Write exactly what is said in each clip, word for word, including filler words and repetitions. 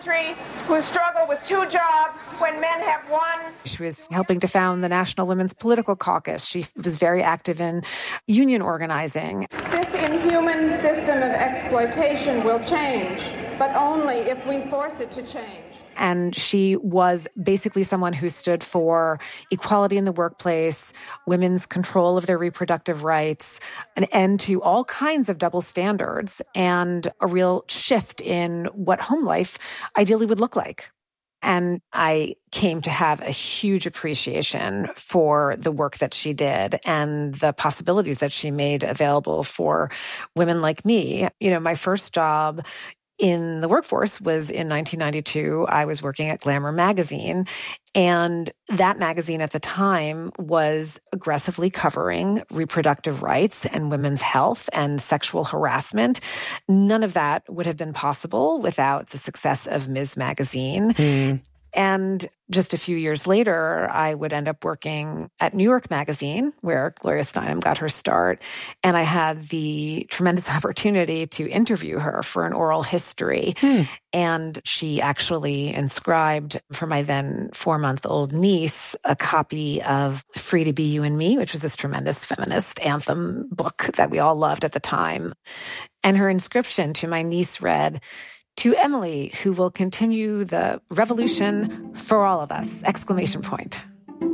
country who struggle with two jobs when men have one. She was helping to found the National Women's Political Caucus. She was very active in union organizing. This inhuman system of exploitation will change, but only if we force it to change. And she was basically someone who stood for equality in the workplace, women's control of their reproductive rights, an end to all kinds of double standards, and a real shift in what home life ideally would look like. And I came to have a huge appreciation for the work that she did and the possibilities that she made available for women like me. You know, my first job in the workforce was in nineteen ninety-two. I was working at Glamour magazine, and that magazine at the time was aggressively covering reproductive rights and women's health and sexual harassment. None of that would have been possible without the success of Miz Magazine. Mm. And just a few years later, I would end up working at New York Magazine, where Gloria Steinem got her start. And I had the tremendous opportunity to interview her for an oral history. Hmm. And she actually inscribed for my then four-month-old niece a copy of Free to Be You and Me, which was this tremendous feminist anthem book that we all loved at the time. And her inscription to my niece read, "To Emily, who will continue the revolution for all of us!" Exclamation point.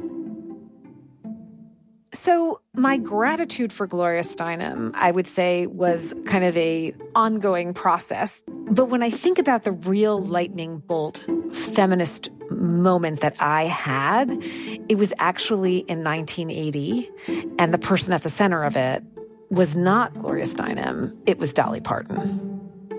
So my gratitude for Gloria Steinem, I would say, was kind of a ongoing process. But when I think about the real lightning bolt feminist moment that I had, it was actually in nineteen eighty. And the person at the center of it was not Gloria Steinem. It was Dolly Parton.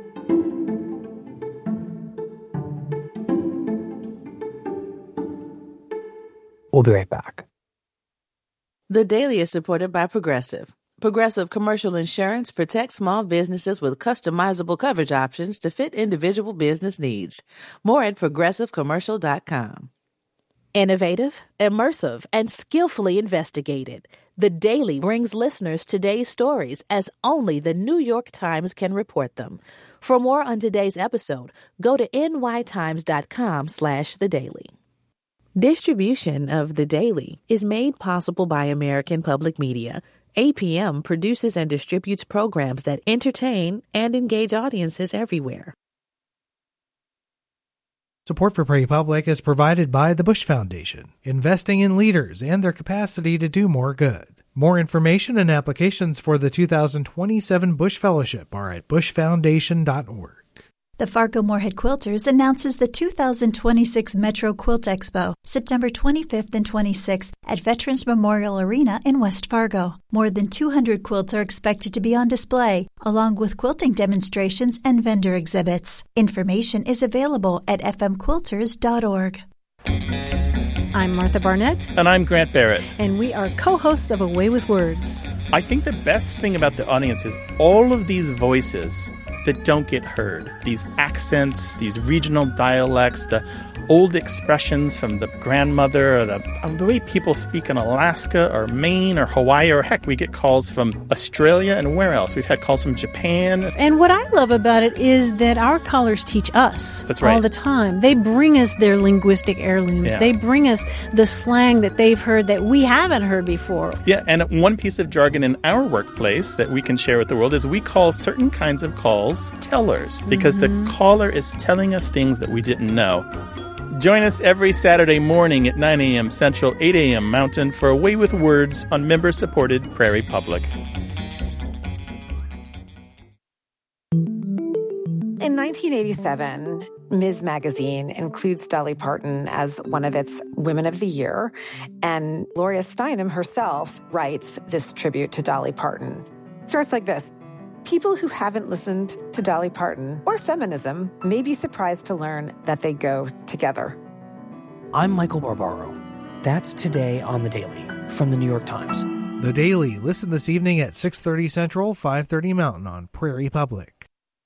We'll be right back. The Daily is supported by Progressive. Progressive Commercial Insurance protects small businesses with customizable coverage options to fit individual business needs. More at progressive commercial dot com. Innovative, immersive, and skillfully investigated. The Daily brings listeners today's stories as only the New York Times can report them. For more on today's episode, go to n y times dot com slash the daily. Distribution of The Daily is made possible by American Public Media. A P M produces and distributes programs that entertain and engage audiences everywhere. Support for Prairie Public is provided by the Bush Foundation, investing in leaders and their capacity to do more good. More information and applications for the two thousand twenty-seven Bush Fellowship are at bush foundation dot org. The Fargo-Moorhead Quilters announces the two thousand twenty-six Metro Quilt Expo, September twenty-fifth and twenty-sixth at Veterans Memorial Arena in West Fargo. More than two hundred quilts are expected to be on display, along with quilting demonstrations and vendor exhibits. Information is available at f m quilters dot org. I'm Martha Barnett. And I'm Grant Barrett. And we are co-hosts of A Way with Words. I think the best thing about the audience is all of these voices that don't get heard. These accents, these regional dialects, the old expressions from the grandmother, or the, the way people speak in Alaska or Maine or Hawaii, or heck, we get calls from Australia and where else? We've had calls from Japan. And what I love about it is that our callers teach us That's right. all the time. They bring us their linguistic heirlooms. Yeah. They bring us the slang that they've heard that we haven't heard before. Yeah, and one piece of jargon in our workplace that we can share with the world is we call certain kinds of calls tellers, because mm-hmm. the caller is telling us things that we didn't know. Join us every Saturday morning at nine a.m. Central, eight a.m. Mountain for A Way with Words on member-supported Prairie Public. In nineteen eighty-seven, Miz Magazine includes Dolly Parton as one of its Women of the Year, and Gloria Steinem herself writes this tribute to Dolly Parton. It starts like this. People who haven't listened to Dolly Parton or feminism may be surprised to learn that they go together. I'm Michael Barbaro. That's today on The Daily from the New York Times. The Daily. Listen this evening at six thirty Central, five thirty Mountain on Prairie Public.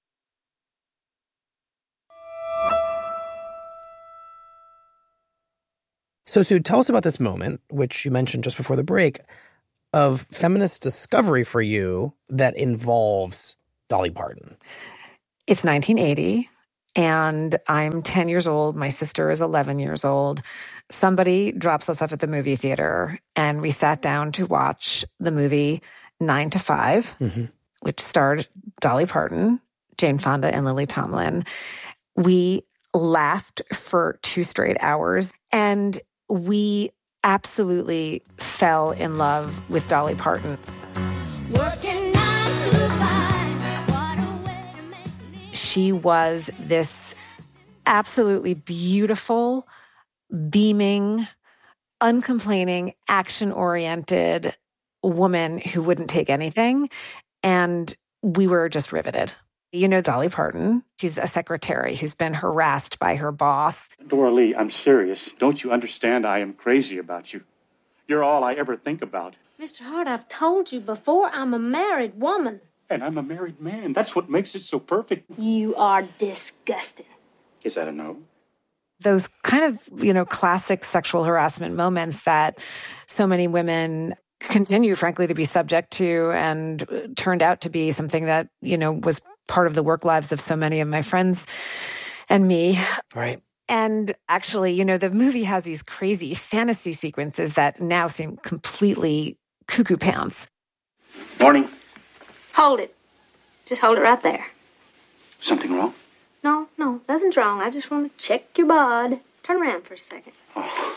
So, Sue, tell us about this moment, which you mentioned just before the break, of feminist discovery for you that involves Dolly Parton. It's nineteen eighty. and I'm ten years old. My sister is eleven years old. Somebody drops us off at the movie theater, and we sat down to watch the movie Nine to Five, mm-hmm. which starred Dolly Parton, Jane Fonda, and Lily Tomlin. We laughed for two straight hours, and we absolutely fell in love with Dolly Parton. Working nine to five, what a way to make a living. She was this absolutely beautiful, beaming, uncomplaining, action-oriented woman who wouldn't take anything, and we were just riveted. You know Dolly Parton. She's a secretary who's been harassed by her boss. Dora Lee, I'm serious. Don't you understand I am crazy about you? You're all I ever think about. Mister Hart, I've told you before, I'm a married woman. And I'm a married man. That's what makes it so perfect. You are disgusting. Is that a no? Those kind of, you know, classic sexual harassment moments that so many women continue, frankly, to be subject to, and turned out to be something that, you know, was part of the work lives of so many of my friends and me. Right. And actually, you know, the movie has these crazy fantasy sequences that now seem completely cuckoo pants. Morning. Hold it. Just hold it right there. Something wrong? No, no, nothing's wrong. I just want to check your bod. Turn around for a second. Oh.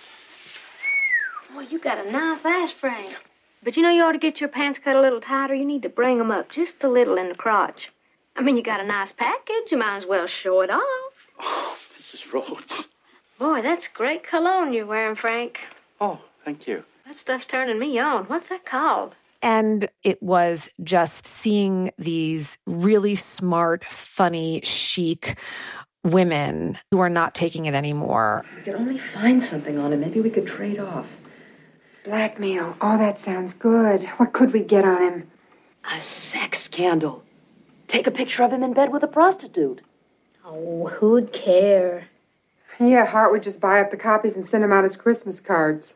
Boy, you got a nice ass frame. But you know you ought to get your pants cut a little tighter. You need to bring them up just a little in the crotch. I mean, you got a nice package. You might as well show it off. Oh, Missus Rhodes. Boy, that's great cologne you're wearing, Frank. Oh, thank you. That stuff's turning me on. What's that called? And it was just seeing these really smart, funny, chic women who are not taking it anymore. If we could only find something on him, maybe we could trade off. Blackmail. Oh, that sounds good. What could we get on him? A sex scandal. Take a picture of him in bed with a prostitute. Oh, who'd care? Yeah, Hart would just buy up the copies and send them out as Christmas cards.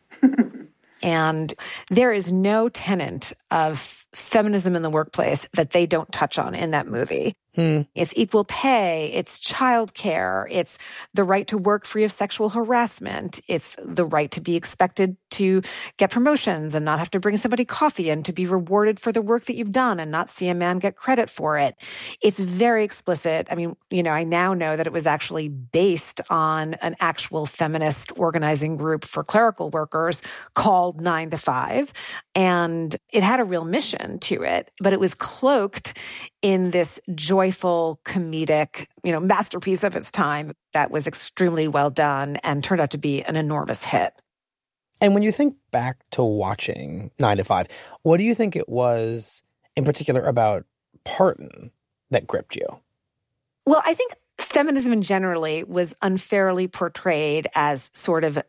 And there is no tenet of feminism in the workplace that they don't touch on in that movie. Hmm. It's equal pay, it's childcare, it's the right to work free of sexual harassment, it's the right to be expected to get promotions and not have to bring somebody coffee and to be rewarded for the work that you've done and not see a man get credit for it. It's very explicit. I mean, you know, I now know that it was actually based on an actual feminist organizing group for clerical workers called Nine to Five. And it had a real mission to it, but it was cloaked in this joyful, comedic, you know, masterpiece of its time that was extremely well done and turned out to be an enormous hit. And when you think back to watching Nine to Five, what do you think it was in particular about Parton that gripped you? Well, I think feminism generally was unfairly portrayed as sort of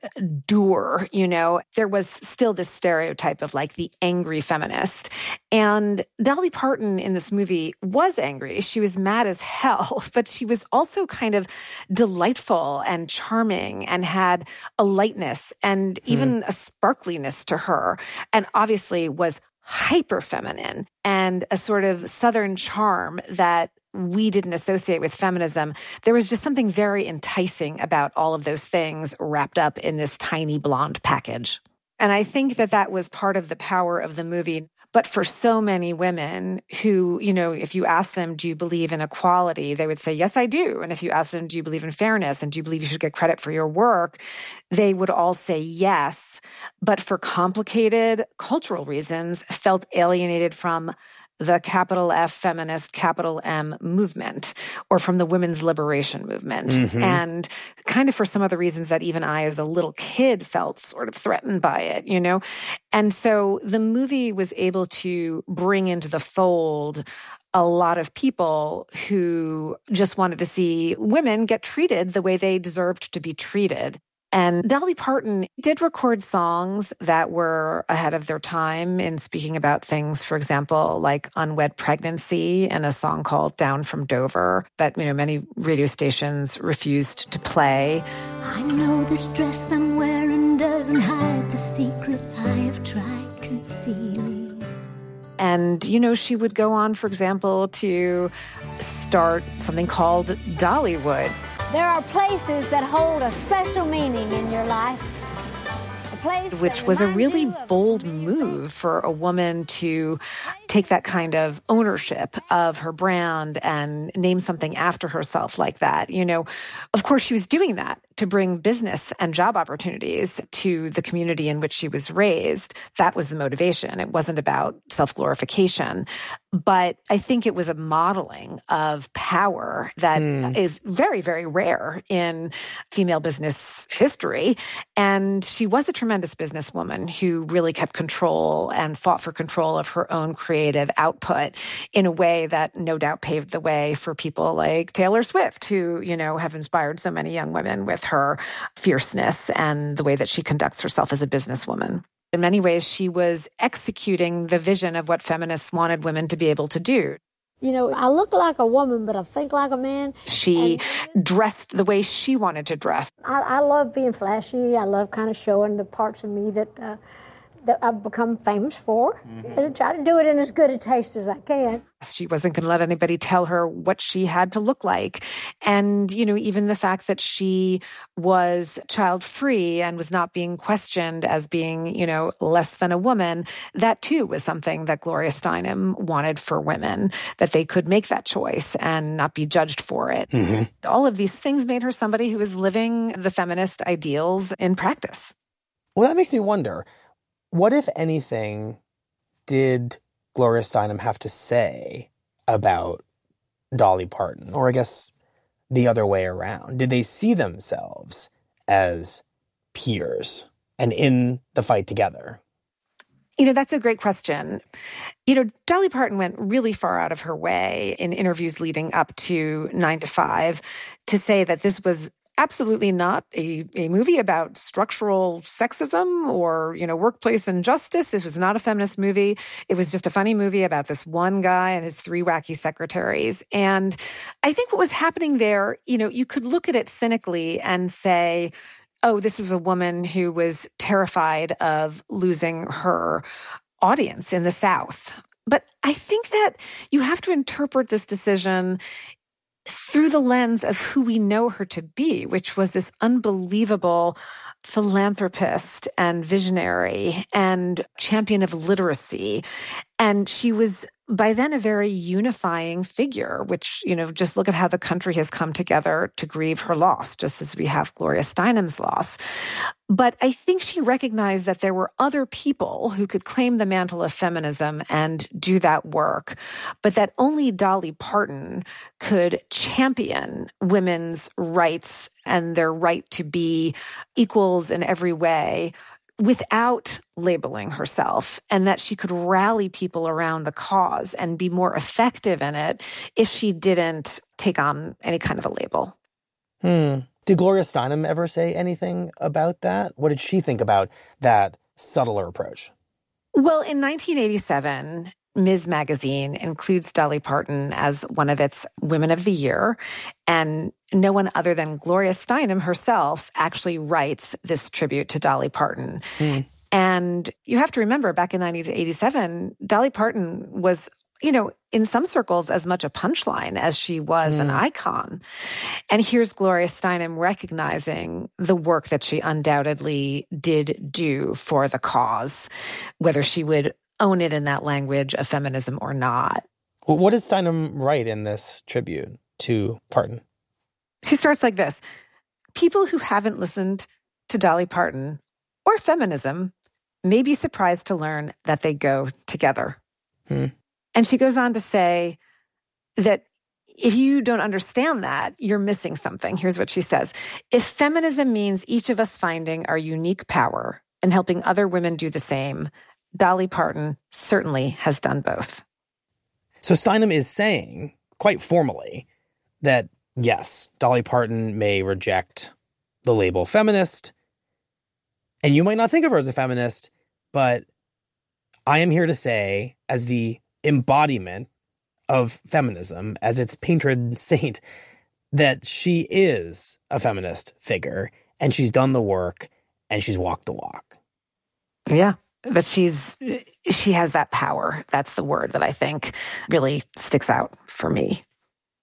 dour, you know. There was still this stereotype of like the angry feminist. And Dolly Parton in this movie was angry. She was mad as hell, but she was also kind of delightful and charming and had a lightness and even hmm. a sparkliness to her. And obviously was hyper feminine and a sort of Southern charm that we didn't associate with feminism. There was just something very enticing about all of those things wrapped up in this tiny blonde package. And I think that that was part of the power of the movie. But for so many women who, you know, if you ask them, do you believe in equality? They would say, yes, I do. And if you ask them, do you believe in fairness? And do you believe you should get credit for your work? They would all say yes, but for complicated cultural reasons, felt alienated from the capital F feminist, capital M movement, or from the women's liberation movement. Mm-hmm. And kind of for some of the reasons that even I, as a little kid, felt sort of threatened by it, you know? And so the movie was able to bring into the fold a lot of people who just wanted to see women get treated the way they deserved to be treated. And Dolly Parton did record songs that were ahead of their time in speaking about things, for example, like unwed pregnancy and a song called Down from Dover that, you know, many radio stations refused to play. I know this dress I'm wearing doesn't hide the secret I have tried concealing. And, you know, she would go on, for example, to start something called Dollywood. There are places that hold a special meaning in your life. Which was a really bold move for a woman to take that kind of ownership of her brand and name something after herself like that. You know, of course, she was doing that to bring business and job opportunities to the community in which she was raised. That was the motivation. It wasn't about self-glorification. But I think it was a modeling of power that mm. is very, very rare in female business history. And she was a tremendous businesswoman who really kept control and fought for control of her own creative output in a way that no doubt paved the way for people like Taylor Swift, who, you know, have inspired so many young women with her fierceness and the way that she conducts herself as a businesswoman. In many ways, she was executing the vision of what feminists wanted women to be able to do. You know, I look like a woman, but I think like a man. She and dressed the way she wanted to dress. I, I love being flashy. I love kind of showing the parts of me that uh, that I've become famous for. Mm-hmm. And I try to do it in as good a taste as I can. She wasn't going to let anybody tell her what she had to look like. And, you know, even the fact that she was child-free and was not being questioned as being, you know, less than a woman, that too was something that Gloria Steinem wanted for women, that they could make that choice and not be judged for it. Mm-hmm. All of these things made her somebody who was living the feminist ideals in practice. Well, that makes me wonder, what, if anything, did Gloria Steinem have to say about Dolly Parton? Or I guess the other way around. Did they see themselves as peers and in the fight together? You know, that's a great question. You know, Dolly Parton went really far out of her way in interviews leading up to nine to five to say that this was absolutely not a, a movie about structural sexism or, you know, workplace injustice. This was not a feminist movie. It was just a funny movie about this one guy and his three wacky secretaries. And I think what was happening there, you know, you could look at it cynically and say, oh, this is a woman who was terrified of losing her audience in the South. But I think that you have to interpret this decision through the lens of who we know her to be, which was this unbelievable philanthropist and visionary and champion of literacy. And she was by then a very unifying figure, which, you know, just look at how the country has come together to grieve her loss, just as we have Gloria Steinem's loss. But I think she recognized that there were other people who could claim the mantle of feminism and do that work, but that only Dolly Parton could champion women's rights and their right to be equals in every way without labeling herself, and that she could rally people around the cause and be more effective in it if she didn't take on any kind of a label. Hmm. Did Gloria Steinem ever say anything about that? What did she think about that subtler approach? Well, in nineteen eighty-seven, Ms. Magazine includes Dolly Parton as one of its Women of the Year, and no one other than Gloria Steinem herself actually writes this tribute to Dolly Parton. Mm. And you have to remember, back in nineteen eighty-seven, Dolly Parton was, you know, in some circles as much a punchline as she was mm. an icon. And here's Gloria Steinem recognizing the work that she undoubtedly did do for the cause, whether she would own it in that language of feminism or not. Well, what does Steinem write in this tribute to Parton? She starts like this. People who haven't listened to Dolly Parton or feminism may be surprised to learn that they go together. Hmm. And she goes on to say that if you don't understand that, you're missing something. Here's what she says. If feminism means each of us finding our unique power and helping other women do the same, Dolly Parton certainly has done both. So Steinem is saying, quite formally, that yes, Dolly Parton may reject the label feminist, and you might not think of her as a feminist, but I am here to say, as the embodiment of feminism, as its patron saint, that she is a feminist figure, and she's done the work, and she's walked the walk. Yeah. That she's, she has that power. That's the word that I think really sticks out for me.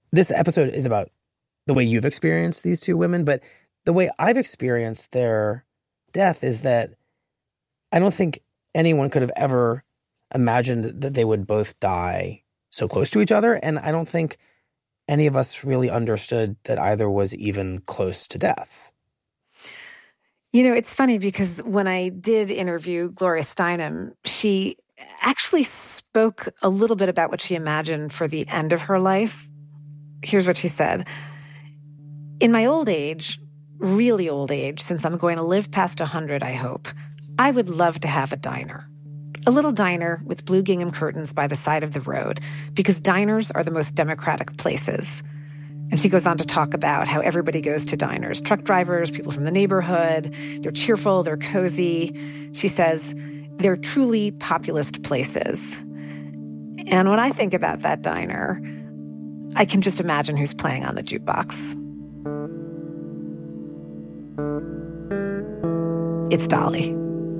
this episode is about the way you've experienced these two women, but the way I've experienced their death is that I don't think anyone could have ever imagined that they would both die so close to each other. And I don't think any of us really understood that either was even close to death. You know, it's funny because when I did interview Gloria Steinem, she actually spoke a little bit about what she imagined for the end of her life. Here's what she said. In my old age, really old age, since I'm going to live past one hundred, I hope, I would love to have a diner. A little diner with blue gingham curtains by the side of the road, because diners are the most democratic places. And she goes on to talk about how everybody goes to diners. Truck drivers, people from the neighborhood, they're cheerful, they're cozy. She says, they're truly populist places. And when I think about that diner, I can just imagine who's playing on the jukebox. It's Dolly.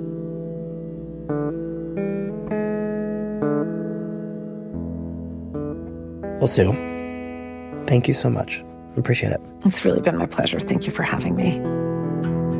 Well, Sue, thank you so much. Appreciate it. It's really been my pleasure. Thank you for having me.